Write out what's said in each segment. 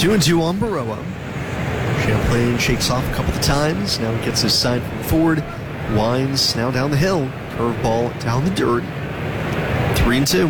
2-2 on Baroa. Champlain shakes off a couple of times. Now he gets his side from forward. Winds now down the hill. Curveball down the dirt. 3-2.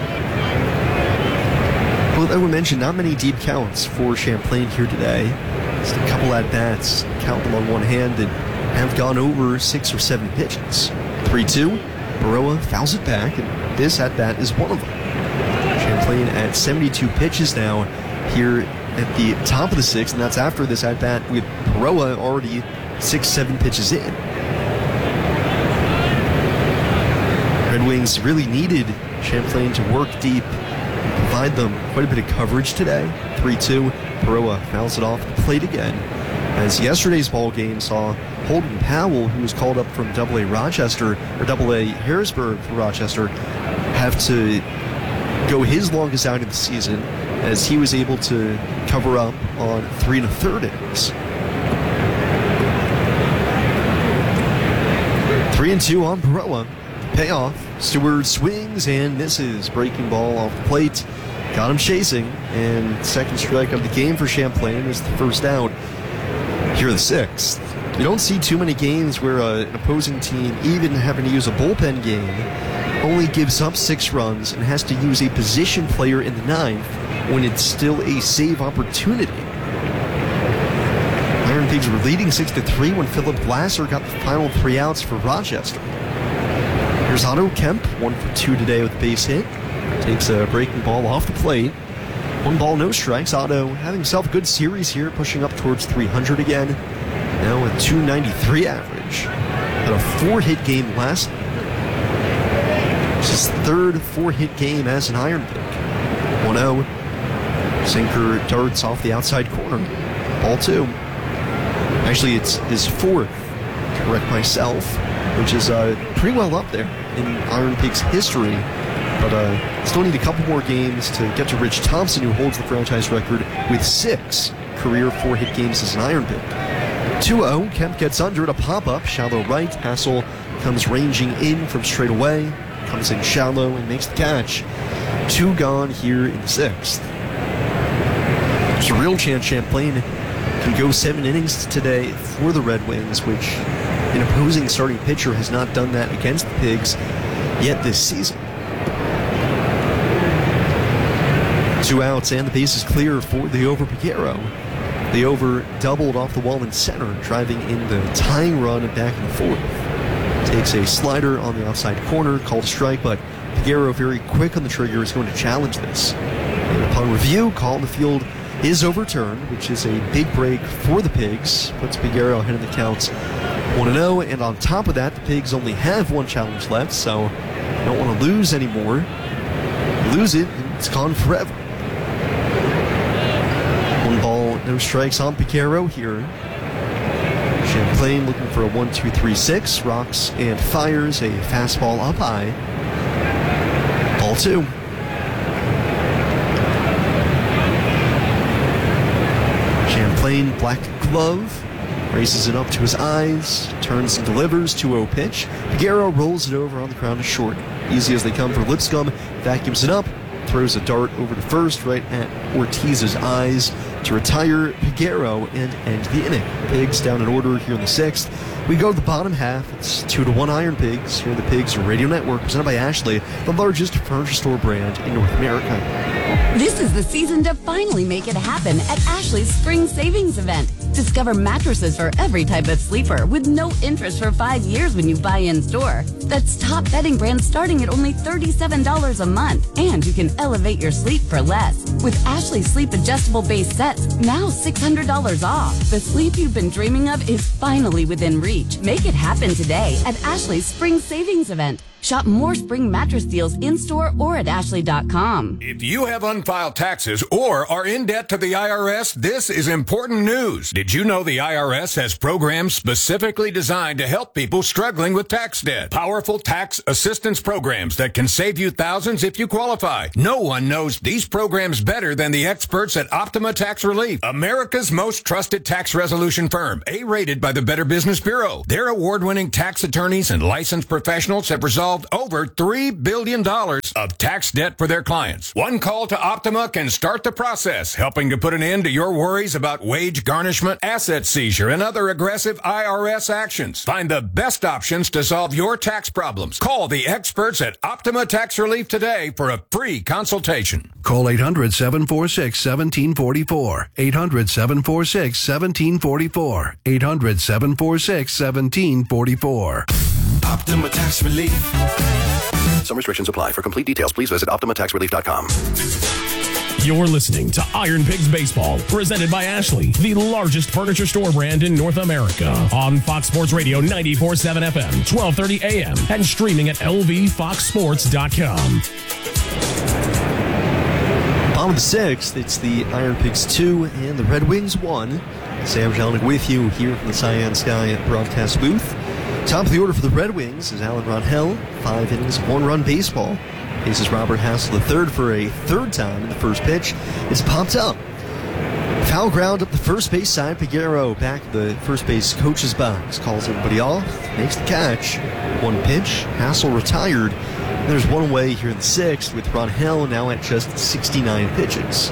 Well, that we mentioned, not many deep counts for Champlain here today. Just a couple at-bats, count them on one hand, that have gone over 6 or 7 pitches. 3-2. Baroa fouls it back, and this at-bat is one of them. Champlain at 72 pitches now here at the top of the 6th, and that's after this at-bat with Baroa already 6-7 pitches in. Red Wings really needed Champlain to work deep and provide them quite a bit of coverage today. 3-2. Baroa fouls it off the plate again. As yesterday's ball game saw Holden Powell, who was called up from AA Rochester, or AA Harrisburg for Rochester, have to go his longest out of the season, as he was able to cover up on 3 1/3 innings. 3-2 on Baroa. Payoff. Stewart swings and misses. Breaking ball off the plate. Got him chasing. And second strike of the game for Champlain is the first out here in the 6th. You don't see too many games where an opposing team, even having to use a bullpen game, only gives up 6 runs and has to use a position player in the 9th when it's still a save opportunity. Iron Pigs were leading 6-3 when Philip Glasser got the final 3 outs for Rochester. Here's Otto Kemp, 1 for 2 today with a base hit. Takes a breaking ball off the plate. 1 ball, no strikes. Otto having himself a good series here, pushing up towards 300 again. Now with 293 average. Had a 4-hit game last night. It's his 3rd 4-hit game as an Iron Pig. 1-0. Sinker darts off the outside corner. Ball 2. Actually, it's his 4th. Correct myself. Which is pretty well up there in Iron Pigs history. But still need a couple more games to get to Rich Thompson, who holds the franchise record with 6 career 4-hit games as an Iron Pig. 2-0, Kemp gets under it, a pop-up, shallow right. Hassel comes ranging in from straight away, comes in shallow and makes the catch. 2 gone here in the 6th. There's a real chance Champlain can go 7 innings today for the Red Wings, which an opposing starting pitcher has not done that against the Pigs yet this season. 2 outs and the base is clear for the over Piguero. The over doubled off the wall in center, driving in the tying run back in the 4th. Takes a slider on the outside corner, called a strike, but Piguero, very quick on the trigger, is going to challenge this. And upon review, call in the field is overturned, which is a big break for the Pigs. Puts Piguero ahead of the counts 1-0, and on top of that, the Pigs only have 1 challenge left, so don't want to lose anymore. Lose it, and it's gone forever. 1 ball, no strikes on Piguero here. Champlain looking for a 1-2-3-6. Rocks and fires a fastball up high. Ball 2. Champlain, black glove. Races it up to his eyes, turns and delivers, 2-0 pitch. Piguero rolls it over on the ground to short. Easy as they come for Lipscomb, vacuums it up, throws a dart over to first right at Ortiz's eyes to retire Piguero and end the inning. Pigs down in order here in the 6th. We go to the bottom half. It's 2-1 Iron Pigs here on the Pigs Radio Network, presented by Ashley, the largest furniture store brand in North America. This is the season to finally make it happen at Ashley's Spring Savings Event. Discover mattresses for every type of sleeper with no interest for 5 years when you buy in store. That's top bedding brands starting at only $37 a month. And you can elevate your sleep for less. With Ashley's Sleep Adjustable Base Sets, now $600 off. The sleep you've been dreaming of is finally within reach. Make it happen today at Ashley's Spring Savings Event. Shop more spring mattress deals in-store or at Ashley.com. If you have unfiled taxes or are in debt to the IRS, this is important news. Did Did you know the IRS has programs specifically designed to help people struggling with tax debt? Powerful tax assistance programs that can save you thousands if you qualify. No one knows these programs better than the experts at Optima Tax Relief, America's most trusted tax resolution firm, A-rated by the Better Business Bureau. Their award-winning tax attorneys and licensed professionals have resolved over $3 billion of tax debt for their clients. One call to Optima can start the process, helping to put an end to your worries about wage garnishment, asset seizure, and other aggressive IRS actions. Find the best options to solve your tax problems. Call the experts at Optima Tax Relief today for a free consultation. Call 800-746-1744. 800-746-1744. 800-746-1744. Optima Tax Relief. Some restrictions apply. For complete details, please visit OptimaTaxRelief.com. You're listening to Iron Pigs Baseball, presented by Ashley, the largest furniture store brand in North America. On Fox Sports Radio 94.7 FM, 1230 AM, and streaming at lvfoxsports.com. Bottom of the sixth, it's the Iron Pigs 2 and the Red Wings 1. Sam Jelinek with you here from the Cyan Sky broadcast booth. Top of the order for the Red Wings is Alan Ronhell, 5 innings, 1-run baseball. Faces Robert Hassel III for a third time in the first pitch. It's popped up. Foul ground up the first base side. Figueroa back at the first base coach's box. Calls everybody off. Makes the catch. One pitch. Hassel retired. And there's one away here in the sixth with Ronhell now at just 69 pitches.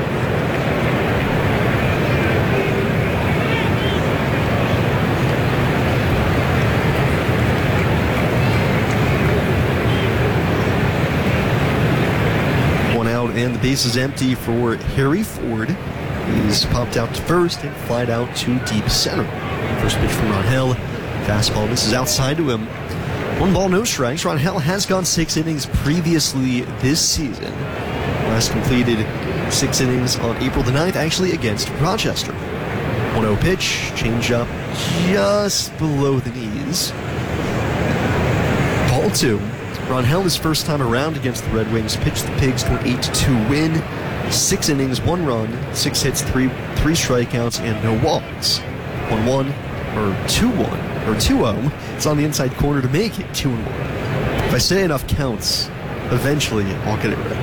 And the base is empty for Harry Ford. He's popped out to first and flied out to deep center. First pitch from Ronhell. Fastball misses outside to him. 1 ball, no strikes. Ronhell has gone 6 innings previously this season. Last completed 6 innings on April the 9th, actually against Rochester. 1-0 pitch, change up just below the knees. Ball 2. Ronhell, his first time around against the Red Wings, pitched the Pigs to an 8-2 win. 6 innings, 1 run, 6 hits, 3 strikeouts, and no walks. 1-1, or 2-1, or 2-0. It's on the inside corner to make it 2-1. If I say enough counts, eventually I'll get it right.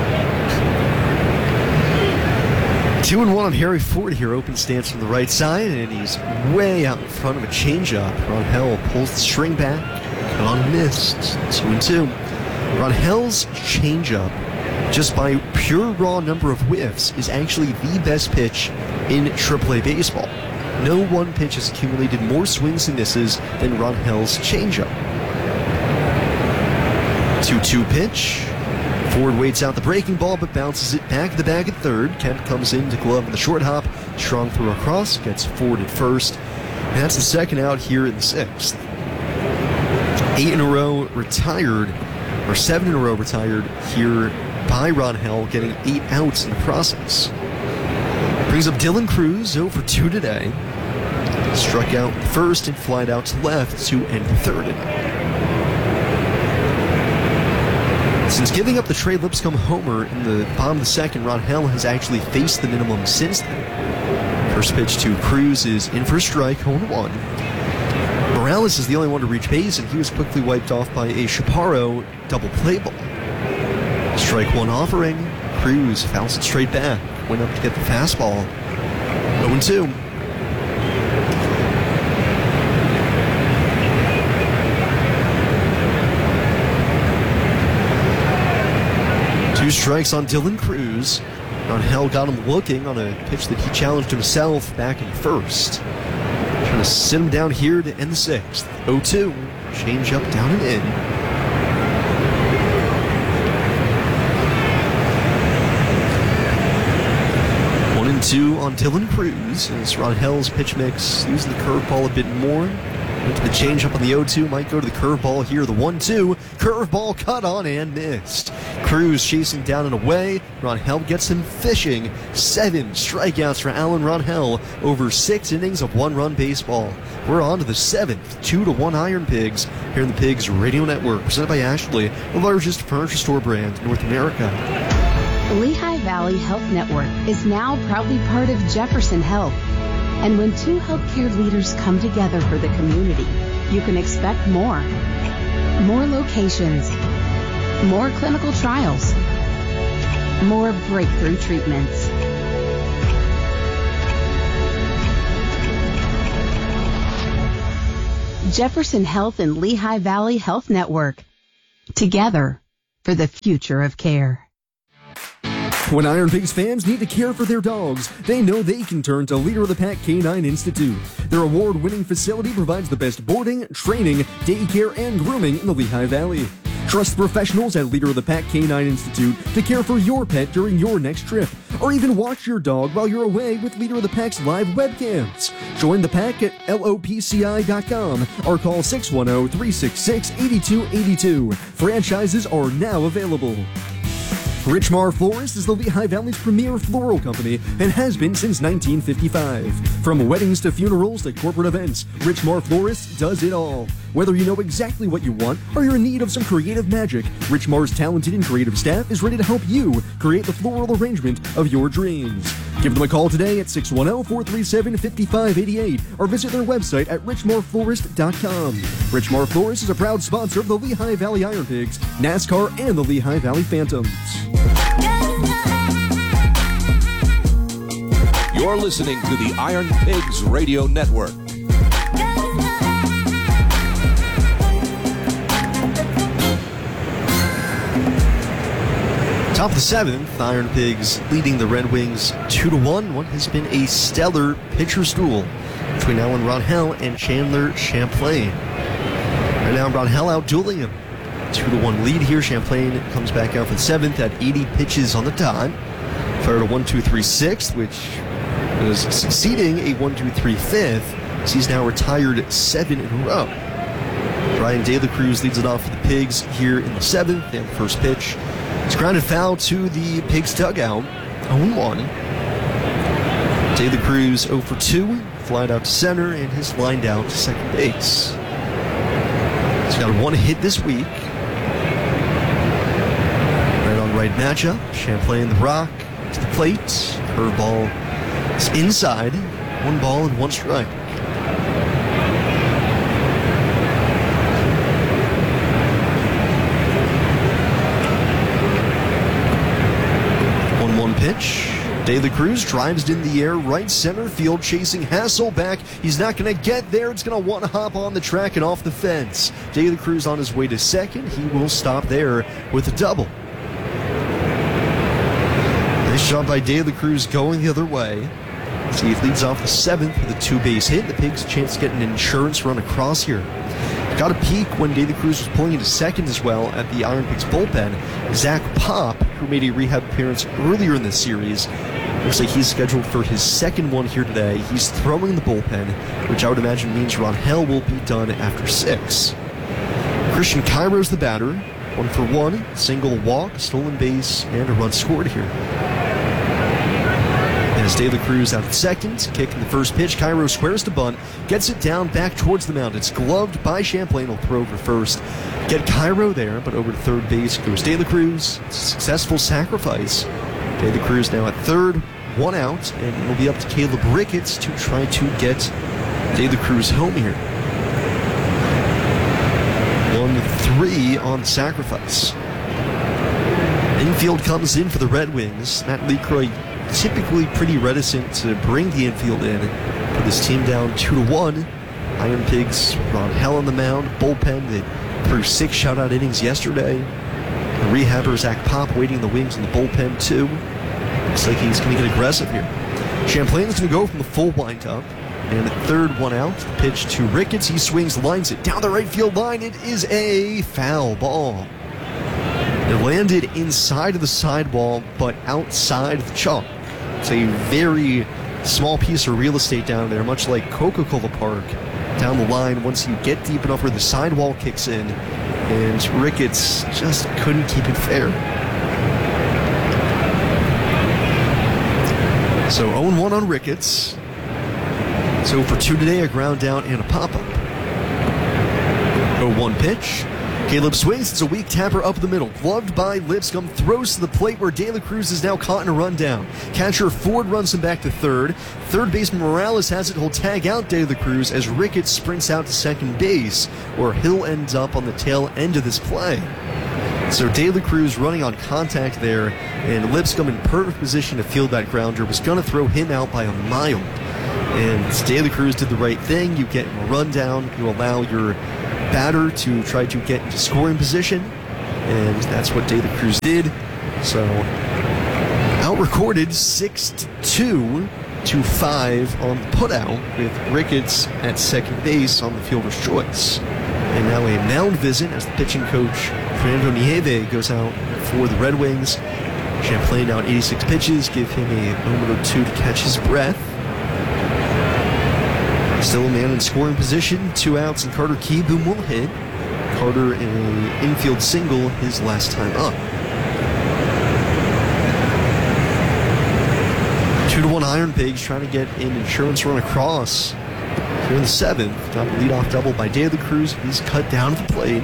2-1 on Harry Ford here. Open stance from the right side, and he's way out in front of a changeup. Ronhell pulls the string back. On missed. 2-2. Ronhell's changeup, just by pure raw number of whiffs, is actually the best pitch in AAA baseball. No one pitch has accumulated more swings and misses than Ronhell's changeup. 2-2 pitch. Ford waits out the breaking ball, but bounces it back to the bag at third. Kemp comes in to glove in the short hop. Strong throw across, gets Ford at first. And that's the second out here in the sixth. 8 in a row retired, or 7 in a row retired here by Ronhell, getting 8 outs in the process. Brings up Dylan Cruz, 0 for 2 today. Struck out the first and flied out to left to end the third inning. Since giving up the Trey Lipscomb homer in the bottom of the second, Ronhell has actually faced the minimum since then. First pitch to Cruz is in for a strike, 0-1. Morales is the only one to reach base, and he was quickly wiped off by a Chaparro double play ball. Strike 1 offering. Cruz fouls it straight back. Went up to get the fastball. 0-2. Two strikes on Dylan Cruz. Ronhell got him looking on a pitch that he challenged himself back in first. Trying to sit him down here to end the sixth. 0-2. Change up, down and in. One and 2 on Dylan Cruz. As Ronhell's pitch mix using the curveball a bit more. Went to the changeup on the 0-2. Might go to the curveball here. The 1-2. Curveball cut on and missed. Cruz chasing down and away. Ronhell gets him fishing. 7 strikeouts for Alan Ronhell over 6 innings of 1-run baseball. We're on to the 7th, 2-1 Iron Pigs here in the Pigs Radio Network, presented by Ashley, the largest furniture store brand in North America. The Lehigh Valley Health Network is now proudly part of Jefferson Health. And when two healthcare leaders come together for the community, you can expect more. More locations, more clinical trials, more breakthrough treatments. Jefferson Health and Lehigh Valley Health Network. Together for the future of care. When Iron Pigs fans need to care for their dogs, they know they can turn to Leader of the Pack Canine Institute. Their award-winning facility provides the best boarding, training, daycare, and grooming in the Lehigh Valley. Trust professionals at Leader of the Pack Canine Institute to care for your pet during your next trip, or even watch your dog while you're away with Leader of the Pack's live webcams. Join the pack at lopci.com or call 610-366-8282. Franchises are now available. Richmar Florist is the Lehigh Valley's premier floral company and has been since 1955. From weddings to funerals to corporate events, Richmar Florist does it all. Whether you know exactly what you want or you're in need of some creative magic, Richmar's talented and creative staff is ready to help you create the floral arrangement of your dreams. Give them a call today at 610-437-5588 or visit their website at richmarflorist.com. Richmar Florist is a proud sponsor of the Lehigh Valley Iron Pigs, NASCAR, and the Lehigh Valley Phantoms. You're listening to the Iron Pigs Radio Network. Top of the seventh, Iron Pigs leading the Red Wings 2-1. What has been a stellar pitcher's duel between Alan Ronhell and Chandler Champlain. Right now, Ronhell out dueling him. 2-1 lead here. Champlain comes back out for the seventh at 80 pitches on the dot. Fired a 1-2-3 sixth, which was succeeding a 1-2-3 fifth. So he's now retired 7 in a row. Brian De La Cruz leads it off for the Pigs here in the seventh. They have the first pitch. It's grounded foul to the Pigs dugout. 0-1. De La Cruz 0 for 2. Flied out to center and has lined out to second base. He's got one hit this week. Right on right matchup. Champlain the Rock to the plate. Curveball is inside. 1 ball and 1 strike. Pitch. De La Cruz drives it in the air, right center field, chasing Hasselback. He's not going to get there. It's going to want to hop on the track and off the fence. De La Cruz on his way to second. He will stop there with a double. Nice shot by De La Cruz going the other way. See, he leads off the seventh with a 2-base hit. The Pigs a chance to get an insurance run across here. Got a peek when De La Cruz was pulling into second as well at the Iron Pigs bullpen. Zach Pop, who made a rehab appearance earlier in this series, looks like he's scheduled for his second one here today. He's throwing the bullpen, which I would imagine means Ronhell will be done after 6. Christian Cairo's the batter. 1 for 1, single walk, stolen base, and a run scored here. As De La Cruz out at second, kicking the first pitch, Cairo squares to bunt, gets it down back towards the mound. It's gloved by Champlain, will throw for first. Get Cairo there, but over to third base goes De La Cruz. Successful sacrifice. De La Cruz now at third, 1 out, and it'll be up to Caleb Ricketts to try to get De La Cruz home here. 1-3 on the sacrifice. Infield comes in for the Red Wings. Matt LeCroy typically pretty reticent to bring the infield in. Put this team down 2-1. Iron Pigs, Ronhell on the mound. Bullpen that threw 6 shutout innings yesterday. The rehabber, Zach Pop, waiting in the wings in the bullpen too. Looks like he's going to get aggressive here. Champlain's going to go from the full windup. And the third 1 out. Pitch to Ricketts. He swings, lines it down the right field line. It is a foul ball. It landed inside of the sidewall, but outside of the chalk. It's a very small piece of real estate down there, much like Coca-Cola Park. Down the line, once you get deep enough where the sidewall kicks in, and Ricketts just couldn't keep it fair. So 0-1 on Ricketts. So for 2 today, a ground down and a pop-up. 0-1 pitch. Caleb swings. It's a weak tapper up the middle. Gloved by Lipscomb. Throws to the plate where De La Cruz is now caught in a rundown. Catcher Ford runs him back to third. Third baseman Morales has it. He'll tag out De La Cruz as Ricketts sprints out to second base, where Hill ends up on the tail end of this play. So De La Cruz running on contact there, and Lipscomb in perfect position to field that grounder. Was going to throw him out by a mile. And De La Cruz did the right thing. You get a rundown. You allow your batter to try to get into scoring position, and that's what De La Cruz did. So out-recorded 6-2 to 5 on the putout, with Ricketts at second base on the fielder's choice. And now a mound visit as the pitching coach Fernando Nieve goes out for the Red Wings. Champlain out 86 pitches, give him a moment or two to catch his breath. Still a man in scoring position, 2 outs, and Carter Kieboom will hit. Carter in an infield single his last time up. 2-1 Iron Pigs trying to get an insurance run across here in the 7th. Got a leadoff double by De La Cruz. He's cut down to the plate.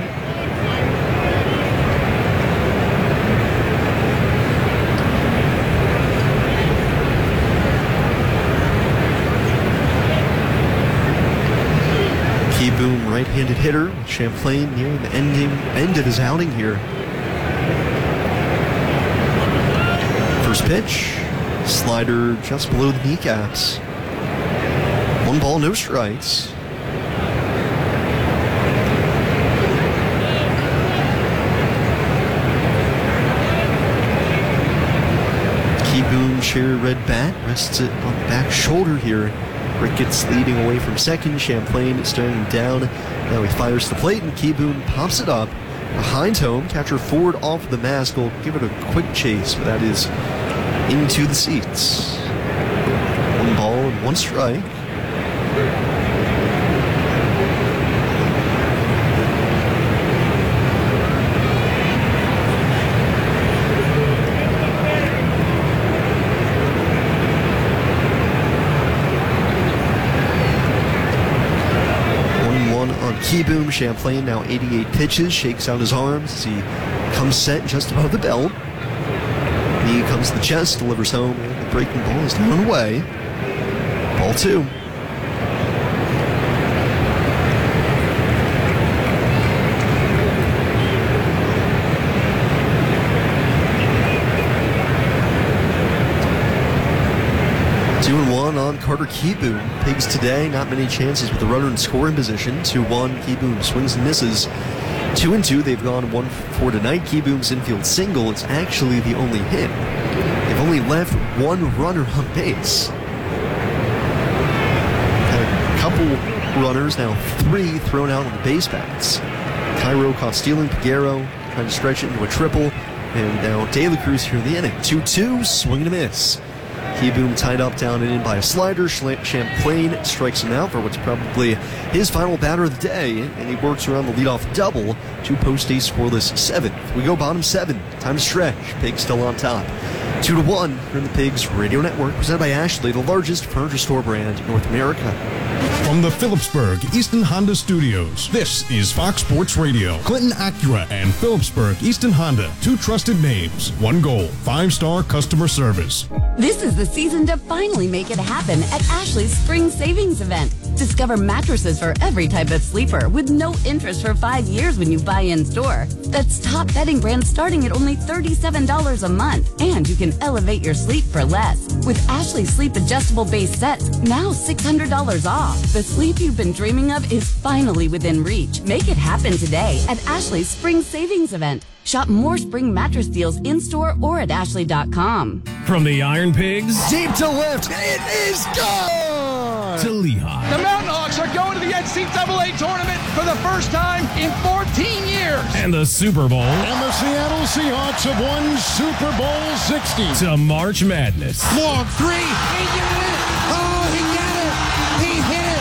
Kieboom, right-handed hitter. Champlain nearing the end of his outing here. First pitch, slider just below the kneecaps. 1 ball, no strikes. Kieboom, cherry red bat, rests it on the back shoulder here. Ricketts leading away from second. Champlain staring down. Now he fires the plate, and Kieboom pops it up behind home. Catcher Ford off the mask will give it a quick chase, but that is into the seats. 1 ball and 1 strike. Kieboom, Champlain now 88 pitches, shakes out his arms as he comes set just above the belt. Knee comes to the chest, delivers home, and the breaking ball is down and away. Ball 2. On Carter Kieboom. Pigs today, not many chances with the runner in scoring position. 2-1, Kieboom swings and misses. 2-2, they've gone 1-for-4 tonight. Kieboom's infield single is actually the only hit. They've only left 1 runner on base. Had a couple runners, now 3 thrown out on the base paths. Cairo caught stealing, Piguero trying to stretch it into a triple, and now De La Cruz here in the inning. 2-2, swing and a miss. Kieboom tied up down and in by a slider. Champlain strikes him out for what's probably his final batter of the day, and he works around the leadoff double to post a scoreless 7th. We go bottom 7. Time to stretch. Pigs still on top. 2-1 here in the Pigs Radio Network, presented by Ashley, the largest furniture store brand in North America. From the Phillipsburg Easton Honda Studios, this is Fox Sports Radio. Clinton Acura and Phillipsburg Easton Honda, 2 trusted names, 1 goal, 5-star customer service. This is the season to finally make it happen at Ashley's Spring Savings Event. Discover mattresses for every type of sleeper with no interest for 5 years when you buy in store. That's top bedding brands starting at only $37 a month. And you can elevate your sleep for less. With Ashley Sleep Adjustable Base Sets, now $600 off. The sleep you've been dreaming of is finally within reach. Make it happen today at Ashley's Spring Savings Event. Shop more spring mattress deals in-store or at ashley.com. From the Iron Pigs Deep to left, it is gone! to Lehigh. The Mountain Hawks are going to the NCAA tournament for the first time in 14 years. And the Super Bowl. And the Seattle Seahawks have won Super Bowl 60. To March Madness. Long 3. He got it. Oh, he got it. He hit it. No one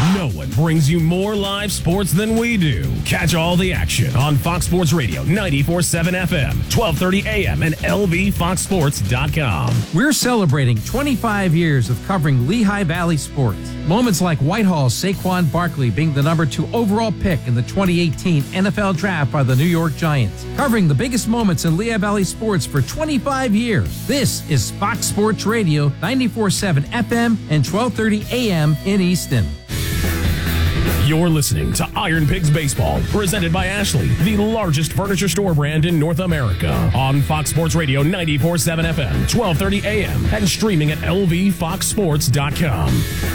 brings you more live sports than we do. Catch all the action on Fox Sports Radio 94.7 FM, 12:30 a.m. and lvfoxsports.com. We're celebrating 25 years of covering Lehigh Valley sports. Moments like Whitehall's Saquon Barkley being the number 2 overall pick in the 2018 NFL Draft by the New York Giants. Covering the biggest moments in Lehigh Valley sports for 25 years. This is Fox Sports Radio 94.7 FM and 12:30 a.m. in Easton. You're listening to Iron Pigs Baseball, presented by Ashley, the largest furniture store brand in North America. On Fox Sports Radio 94.7 FM, 12:30 a.m. and streaming at lvfoxsports.com.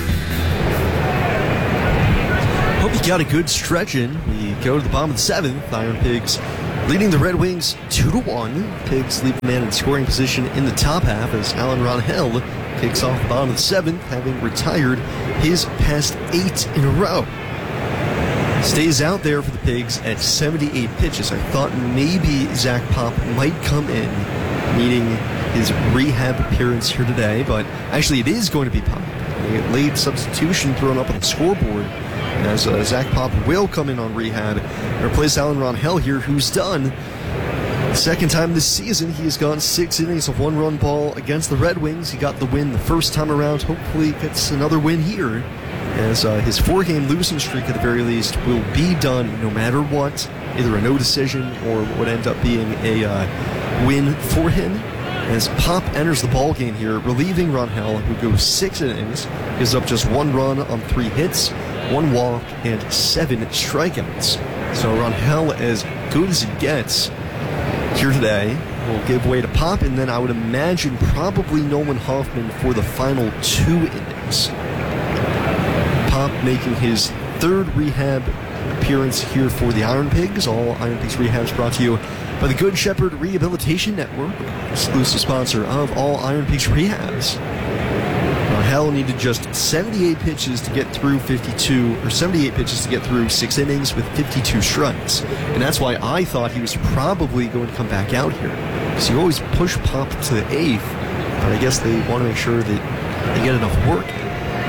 Hope you got a good stretch in. We go to the bottom of the 7th. Iron Pigs leading the Red Wings 2-1. Pigs leave a man in scoring position in the top half as Alan Ronhell kicks off the bottom of the 7th, having retired his past 8 in a row. Stays out there for the Pigs at 78 pitches. I thought maybe Zach Pop might come in, needing his rehab appearance here today, but actually it is going to be Pop. A late substitution thrown up on the scoreboard as Zach Pop will come in on rehab and replace Alan Ronhell here, who's done. Second time this season, he has gone 6 innings of 1-run ball against the Red Wings. He got the win the first time around. Hopefully gets another win here, as his 4-game losing streak at the very least will be done no matter what. Either a no decision or what would end up being a win for him. As Pop enters the ball game here, relieving Ronhell, who goes 6 innings, gives up just 1 run on 3 hits, 1 walk, and 7 strikeouts. So Ronhell, as good as it gets here today, will give way to Pop, and then I would imagine probably Nolan Hoffman for the final 2 innings. Pop making his 3rd rehab appearance here for the Iron Pigs. All Iron Pigs rehabs brought to you by the Good Shepherd Rehabilitation Network, exclusive sponsor of all Iron Pigs rehabs. Hell needed just 78 pitches to get through 78 pitches to get through 6 innings with 52 strikes. And that's why I thought he was probably going to come back out here, because you always push Pop to the 8th, but I guess they want to make sure that they get enough work in.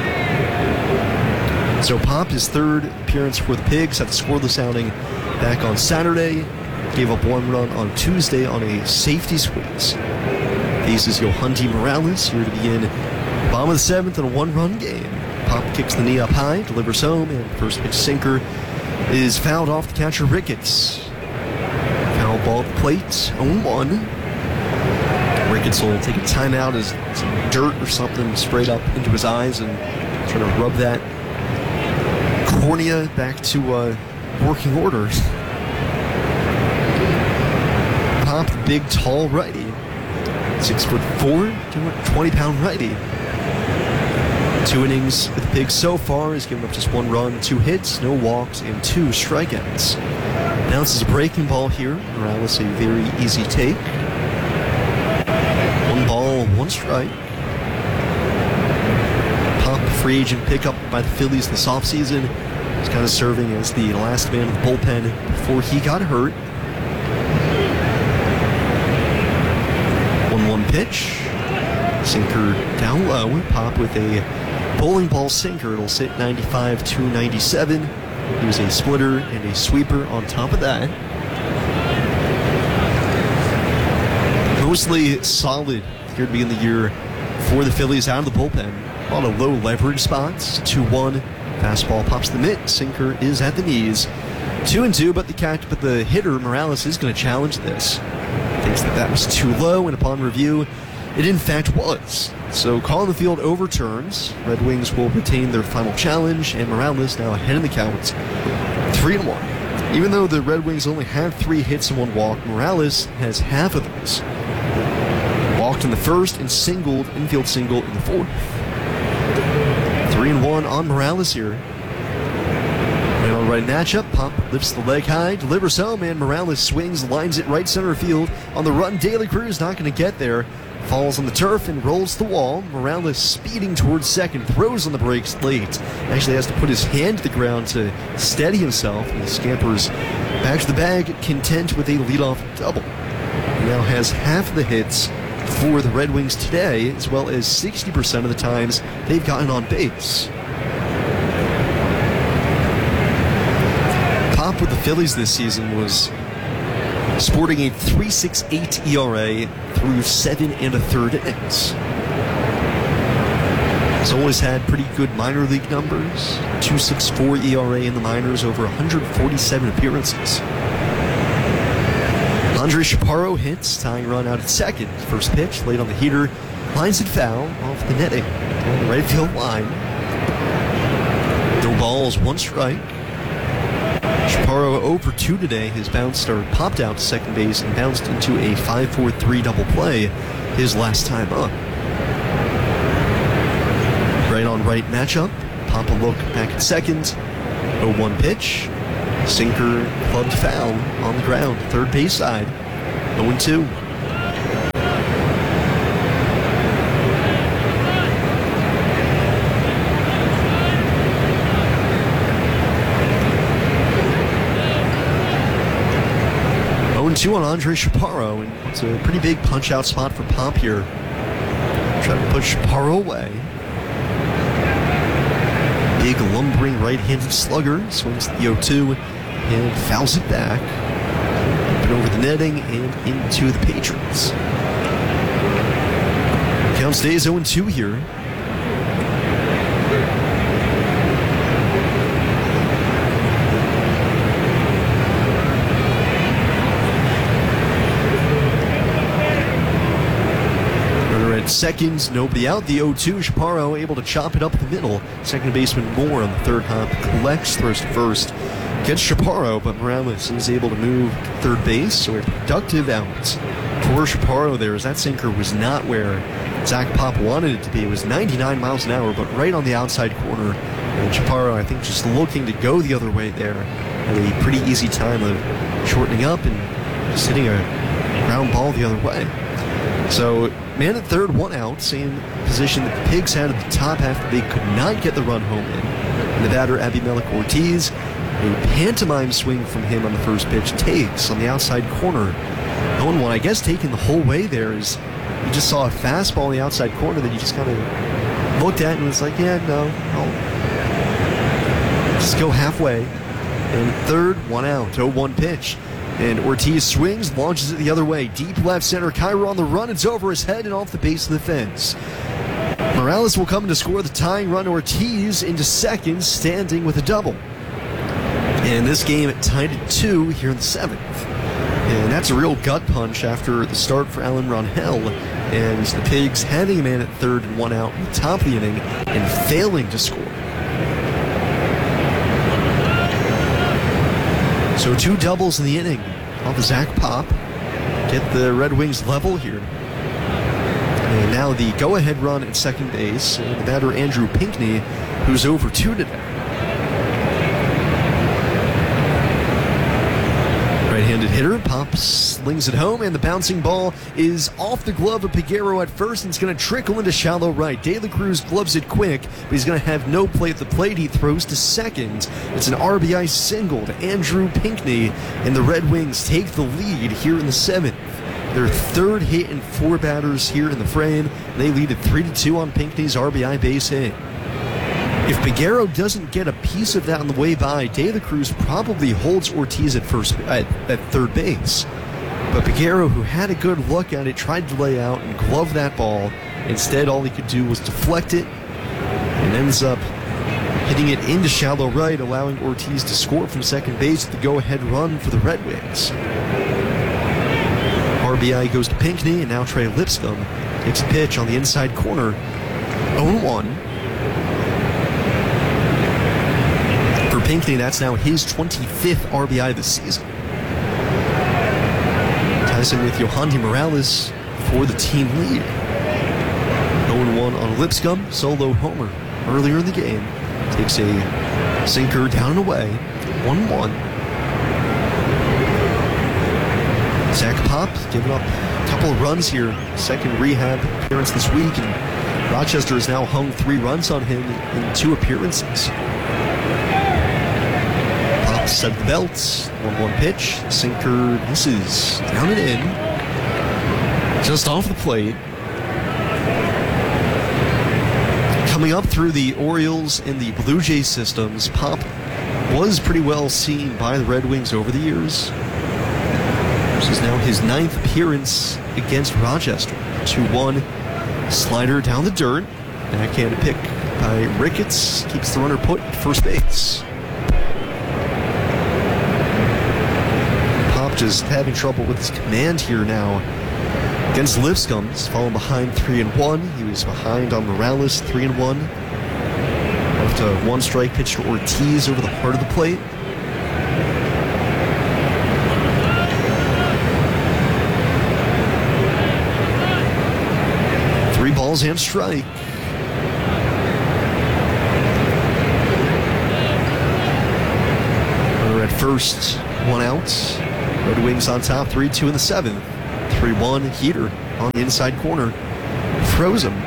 So Pop, his 3rd appearance for the Pigs, had the scoreless outing back on Saturday, gave up 1 run on Tuesday on a safety squeeze. Faces Yohandy Morales here to begin bottom of the 7th in a 1-run game. Pop kicks the knee up high, delivers home, and first pitch sinker is fouled off the catcher Ricketts. Foul ball at the plate, 0-1. Ricketts will take a timeout as some dirt or something sprayed up into his eyes and try to rub that cornea back to working order. Pop, the big, tall righty. 6'4", 220-pound righty. 2 innings with the Pigs so far. He's given up just 1 run, 2 hits, no walks, and 2 strikeouts. Bounces a breaking ball here. Morales a very easy take. 1 ball, 1 strike. Pop, free agent pickup by the Phillies this offseason. He's kind of serving as the last man of the bullpen before he got hurt. 1-1 pitch. Sinker down low. Pop with a bowling ball sinker. It'll sit 95-97. He was a splitter and a sweeper on top of that. Mostly solid here to begin the year for the Phillies out of the bullpen. A lot of low leverage spots. 2-1. Fastball pops the mitt. Sinker is at the knees. 2-2, but the hitter Morales is going to challenge this. Thinks that was too low, and upon review, it in fact was. So call on the field overturns. Red Wings will retain their final challenge, and Morales now ahead in the count, 3-1. Even though the Red Wings only have 3 hits and 1 walk, Morales has half of those. Walked in the first and singled, infield single in the 4th. 3-1 on Morales here. Right on right matchup, Pop lifts the leg high, delivers home, and Morales swings, lines it right center field. On the run, Daly Cruz not going to get there. Falls on the turf and rolls the wall. Morales speeding towards second, throws on the brakes late. Actually has to put his hand to the ground to steady himself. And he scampers back to the bag, content with a leadoff double. He now has half the hits for the Red Wings today, as well as 60% of the times they've gotten on base. Pop with the Phillies this season was sporting a 3.68 ERA through 7 1/3 innings. He's always had pretty good minor league numbers. 2.64 ERA in the minors over 147 appearances. Andre Chaparro hits, tying run out at second. First pitch, late on the heater, lines it foul off the netting down the right field line. No balls, 1 strike. Chaparro 0 for 2 today. His bounce start popped out to second base and bounced into a 5-4-3 double play his last time up. Right on right matchup. Pop a look back at second. 0-1 pitch. Sinker clubbed foul on the ground. Third base side. 0-2. On Andre Chaparro, and it's a pretty big punch-out spot for Pop here. Trying to push Chaparro away. Big lumbering right-handed slugger, swings the 0-2 and fouls it back. Up and over the netting and into the Patriots. Count stays 0-2 here. Seconds, nobody out. The 0-2, Chaparro able to chop it up the middle. Second baseman Moore on the third hop collects, throws to first. Gets Chaparro, but Morales is able to move to third base, so a productive out for Chaparro there, as that sinker was not where Zach Pop wanted it to be. It was 99 miles an hour, but right on the outside corner. And Chaparro, I think, just looking to go the other way there. Had a pretty easy time of shortening up and just hitting a ground ball the other way. So, man at third, 1 out, same position that the Pigs had at the top after they could not get the run home in. And the batter, Abimelec Ortiz, a pantomime swing from him on the first pitch, takes on the outside corner. 0-1, I guess taking the whole way there is, you just saw a fastball on the outside corner that you just kind of looked at and was like, yeah, no, I'll just go halfway. And third, 1 out, 0-1 pitch. And Ortiz swings, launches it the other way. Deep left center, Cairo on the run. It's over his head and off the base of the fence. Morales will come to score the tying run. Ortiz into second, standing with a double. And this game tied at 2 here in the 7th. And that's a real gut punch after the start for Alan Ronhell. And the Pigs having a man at third and 1 out in the top of the inning and failing to score. So 2 doubles in the inning off of Zach Pop. Get the Red Wings level here. And now the go-ahead run at second base. And the batter Andrew Pinckney, who's 0 for 2 today. Right-handed hitter, Pop slings it home, and the bouncing ball is off the glove of Peguero at first, and it's going to trickle into shallow right. De La Cruz gloves it quick, but he's going to have no play at the plate. He throws to second. It's an RBI single to Andrew Pinckney, and the Red Wings take the lead here in the 7th. Their third hit and 4 batters here in the frame. They lead at 3-2 on Pinckney's RBI base hit. If Peguero doesn't get a piece of that on the way by, De La Cruz probably holds Ortiz at third base. But Peguero, who had a good look at it, tried to lay out and glove that ball. Instead, all he could do was deflect it and ends up hitting it into shallow right, allowing Ortiz to score from second base with the go-ahead run for the Red Wings. RBI goes to Pinckney, and now Trey Lipscomb takes a pitch on the inside corner. 0-1. Pinckney, that's now his 25th RBI this season. Ties in with Yohandy Morales for the team lead. 0-1 on Lipscomb, solo homer earlier in the game. Takes a sinker down and away. 1-1. Zach Pop giving up a couple of runs here. Second rehab appearance this week, and Rochester has now hung 3 runs on him in 2 appearances. Set the belts, 1-1 pitch, sinker misses, down and in, just off the plate. Coming up through the Orioles and the Blue Jays systems, Pop was pretty well seen by the Red Wings over the years. This is now his 9th appearance against Rochester. 2-1 slider down the dirt. Backhanded pick by Ricketts. Keeps the runner put at first base. Pop just having trouble with his command here now. Against Lipscomb, he's fallen behind 3-1. He was behind on Morales 3-1. Left a 1-strike pitch to Ortiz over the heart of the plate. Balls and strike. Runner at first, 1 out. Red Wings on top, 3-2 in the 7th. 3-1 heater on the inside corner. Froze him.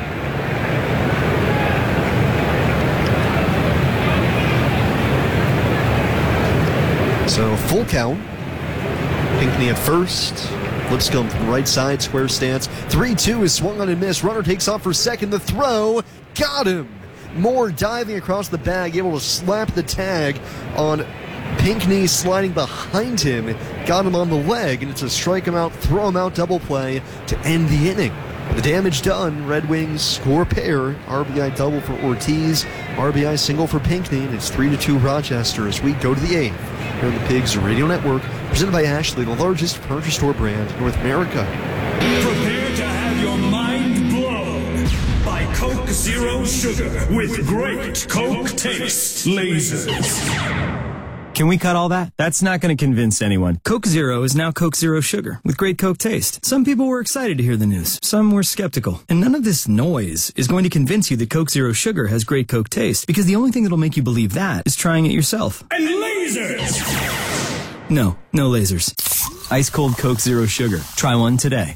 So full count. Pinckney at first. Lipscomb from the right side, square stance. 3-2 is swung on and missed. Runner takes off for second. The throw, got him. Moore diving across the bag, able to slap the tag on Pinckney, sliding behind him. Got him on the leg, and it's a strike him out, throw him out double play to end the inning. The damage done. Red Wings score a pair. RBI double for Ortiz, RBI single for Pinckney, and it's 3-2 Rochester as we go to the 8th. Here on the Pigs Radio Network, presented by Ashley, the largest furniture store brand in North America. Prepare to have your mind blown by Coke Zero Sugar with great Coke taste lasers. Can we cut all that? That's not going to convince anyone. Coke Zero is now Coke Zero Sugar with great Coke taste. Some people were excited to hear the news. Some were skeptical. And none of this noise is going to convince you that Coke Zero Sugar has great Coke taste, because the only thing that'll make you believe that is trying it yourself. And lasers! No lasers. Ice cold Coke Zero Sugar. Try one today.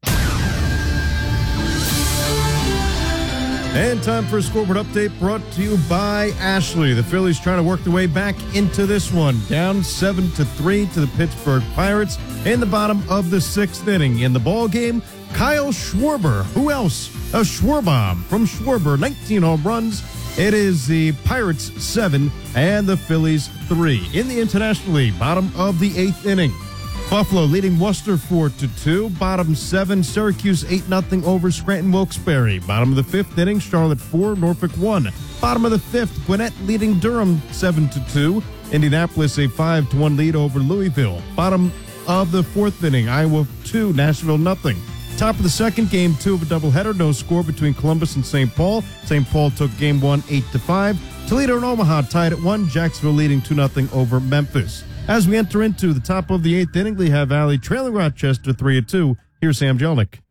And time for a scoreboard update brought to you by Ashley. The Phillies trying to work their way back into this one. Down 7-3 to the Pittsburgh Pirates in the bottom of the 6th inning. In the ball game, Kyle Schwarber. Who else? A Schwarbomb from Schwarber. 19 home runs. It is the Pirates 7 and the Phillies 3. In the International League, bottom of the 8th inning. Buffalo leading Worcester 4-2. Bottom 7, Syracuse 8-0 over Scranton Wilkes-Barre. Bottom of the 5th inning, Charlotte 4, Norfolk 1. Bottom of the 5th, Gwinnett leading Durham 7-2. Indianapolis a 5-1 lead over Louisville. Bottom of the 4th inning, Iowa 2, Nashville 0. Top of the 2nd, game 2 of a doubleheader. No score between Columbus and St. Paul. St. Paul took game 1 8-5. Toledo and Omaha tied at 1. Jacksonville leading 2-0 over Memphis. As we enter into the top of the 8th inning, Lehigh Valley trailing Rochester 3-2. Here's Sam Jelnick.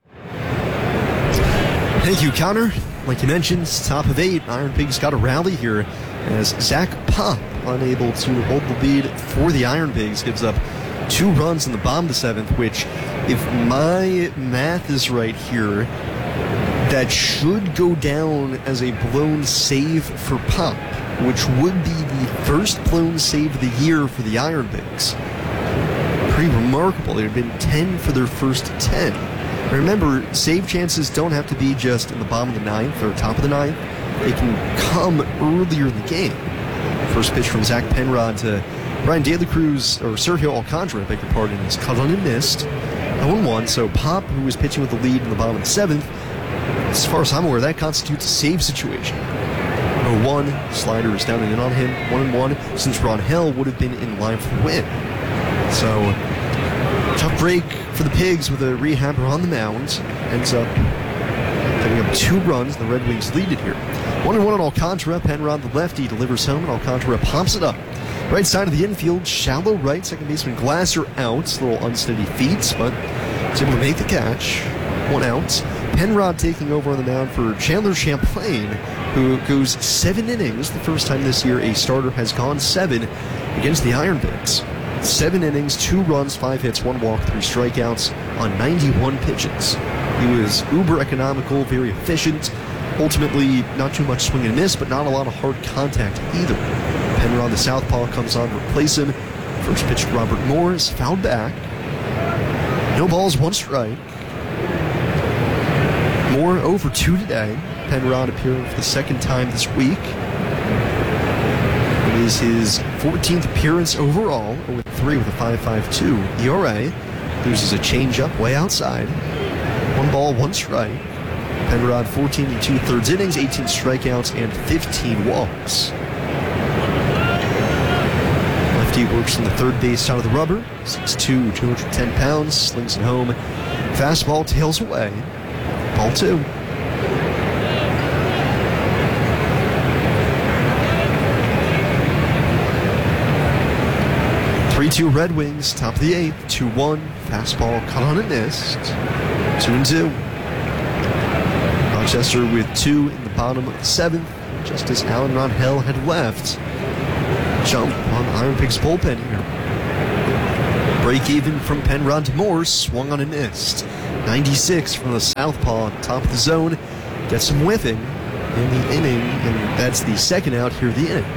Thank you, Connor. Like you mentioned, top of 8. Iron Pigs got a rally here as Zach Pop, unable to hold the lead for the Iron Pigs, gives up 2 runs in the bottom of the 7th, which, if my math is right here, that should go down as a blown save for Pop, which would be the first blown save of the year for the Iron Pigs. Pretty remarkable. There had been 10 for their first 10. Remember, save chances don't have to be just in the bottom of the 9th or top of the 9th. They can come earlier in the game. First pitch from Zach Penrod to Brian De La Cruz, or Sergio Alcantara, beg your pardon, is cut on and missed. 0-1, so Pop, who was pitching with the lead in the bottom of the 7th, as far as I'm aware, that constitutes a save situation. 0-1, slider is down and in on him. 1-1, since Ron Hell would have been in line for the win. So, tough break for the Pigs with a rehabber on the mound. Ends up giving up 2 runs. The Red Wings lead it here. 1-1 on Alcantara. Penrod, the lefty, delivers home, and Alcantara pops it up. Right side of the infield, shallow right. Second baseman Glasser out. A little unsteady feet, but he's able to make the catch. 1 out. Penrod taking over on the mound for Chandler Champlain, who goes 7 innings. The first time this year a starter has gone 7 against the Iron Pigs. 7 innings, 2 runs, 5 hits, 1 walk, 3 strikeouts on 91 pitches. He was uber economical, very efficient. Ultimately, not too much swing and miss, but not a lot of hard contact either. Penrod, the southpaw, comes on to replace him. First pitch to Robert Morris, fouled back. No balls, 1 strike. Moore 0 for 2 today. Penrod appearing for the 2nd time this week. It is his 14th appearance overall, 0-3 with a 5.52 ERA. Loses a changeup way outside. 1 ball, 1 strike. Penrod 14 2/3 innings, 18 strikeouts, and 15 walks. Lefty works from the third base side of the rubber. 6'2", 210 pounds, slings it home. Fastball tails away. Ball 2. (3-2) Red Wings, top of the 8th, 2-1. Fastball cut on and missed. 2-2. Rochester with 2 in the bottom of the 7th, just as Alan Ronhell had left. Jump on Iron Pigs bullpen here. Break even from Penrod to Morse, swung on and missed. 96 from the southpaw, top of the zone. Gets some whiffing in the inning, and that's the second out here of the inning.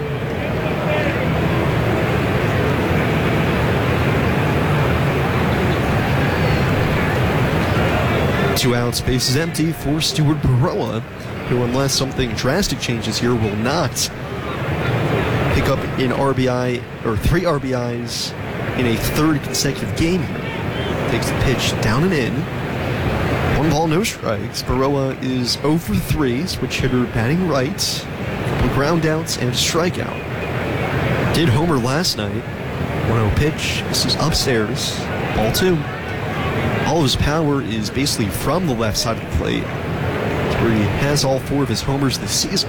Two outs, bases empty for Stuart Baroa, who, unless something drastic changes here, will not pick up an RBI or 3 RBIs in a third consecutive game here. Takes the pitch down and in. 1 ball, no strikes. Baroa is 0 for 3, switch hitter batting right. Couple ground outs and a strikeout. Did homer last night. 1-0 pitch. This is upstairs. Ball 2. All of his power is basically from the left side of the plate, where he has all 4 of his homers this season.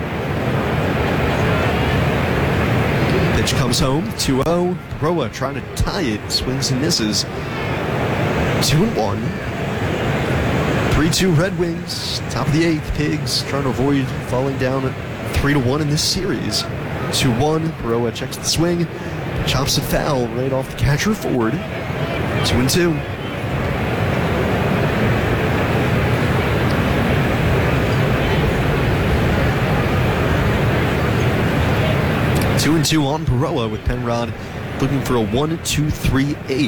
Pitch comes home, 2-0. Baroa trying to tie it, swings and misses. 2-1. 3-2 Red Wings, top of the 8th. Pigs trying to avoid falling down at 3-1 in this series. 2-1. Baroa checks the swing, chops it foul right off the catcher Ford. 2-2. 2-2 on Baroa, with Penrod looking for a 1-2-3-8.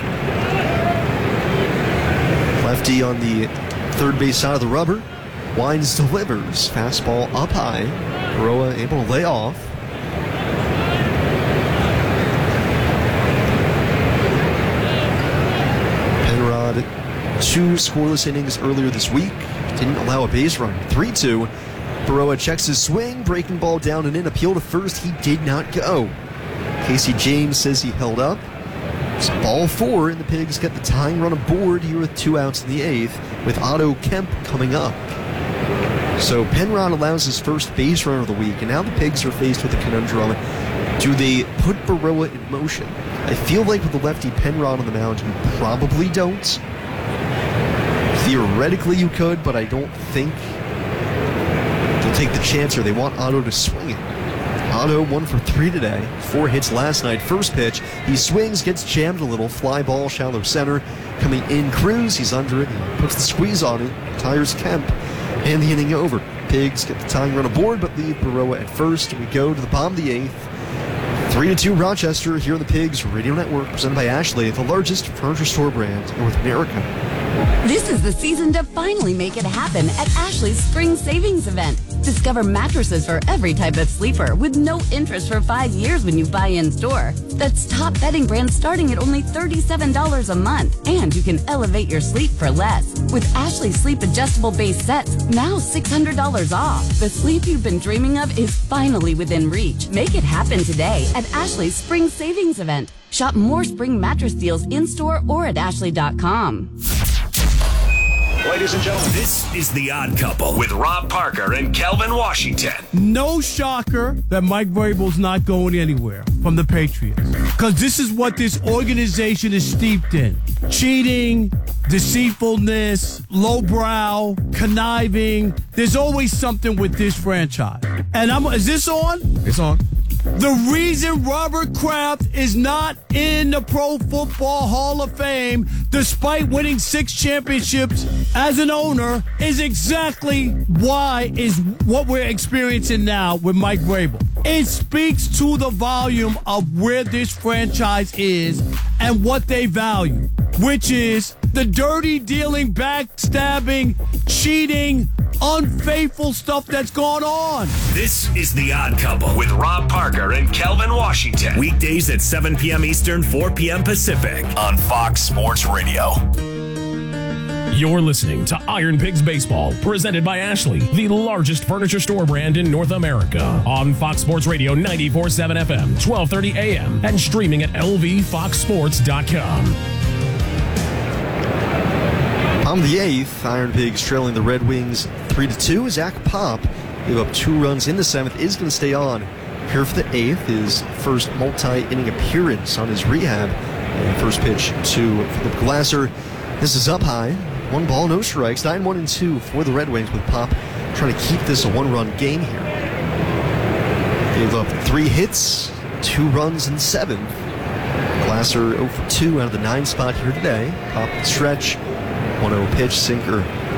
Lefty on the third base side of the rubber. Wines delivers. Fastball up high. Baroa able to lay off. Penrod 2 scoreless innings earlier this week. Didn't allow a base run. 3-2. Baroa checks his swing, breaking ball down and in, appeal to first, he did not go. Casey James says he held up. It's ball 4, and the Pigs get the tying run aboard here with 2 outs in the 8th, with Otto Kemp coming up. So Penrod allows his first base runner of the week, and now the Pigs are faced with a conundrum. Do they put Baroa in motion? I feel like with the lefty Penrod on the mound, you probably don't. Theoretically you could, but I don't think take the chance, or they want Otto to swing it. Otto 1 for 3 today, 4 hits last night. First pitch, he swings, gets jammed a little, fly ball, shallow center. Coming in, Cruz, he's under it, he puts the squeeze on it, tires Kemp, and the inning over. Pigs get the tying run aboard, but leave Baroa at first. We go to the bottom of the 8th. 3-2 Rochester here on the Pigs Radio Network, presented by Ashley, the largest furniture store brand in North America. This is the season to finally make it happen at Ashley's Spring Savings Event. Discover mattresses for every type of sleeper with no interest for 5 years when you buy in store. That's top bedding brands starting at only $37 a month. And you can elevate your sleep for less. With Ashley Sleep Adjustable Base Sets, now $600 off. The sleep you've been dreaming of is finally within reach. Make it happen today at Ashley's Spring Savings Event. Shop more spring mattress deals in-store or at ashley.com. Ladies and gentlemen, this is The Odd Couple with Rob Parker and Kelvin Washington. No shocker that Mike Vrabel's not going anywhere from the Patriots, because this is what this organization is steeped in. Cheating, deceitfulness, lowbrow, conniving. There's always something with this franchise. And is this on? It's on. The reason Robert Kraft is not in the Pro Football Hall of Fame, despite winning 6 championships as an owner, is exactly why is what we're experiencing now with Mike Vrabel. It speaks to the volume of where this franchise is and what they value, which is the dirty dealing, backstabbing, cheating, unfaithful stuff that's going on. This is The Odd Couple with Rob Parker and Kelvin Washington. Weekdays at 7 p.m. Eastern, 4 p.m. Pacific on Fox Sports Radio. You're listening to Iron Pigs Baseball, presented by Ashley, the largest furniture store brand in North America, on Fox Sports Radio 94.7 FM, 1230 AM, and streaming at lvfoxsports.com. On the 8th, Iron Pigs trailing the Red Wings 3-2. Zach Pop gave up 2 runs in the 7th, is going to stay on here for the 8th, his first multi-inning appearance on his rehab. And first pitch to Philip Glasser. This is up high. 1 ball, no strikes. 9-1-2 for the Red Wings, with Pop trying to keep this a 1-run game here. Gave up 3 hits, 2 runs in the 7th. Glasser 0 for 2 out of the 9 spot here today. Pop the stretch. 1-0 pitch, sinker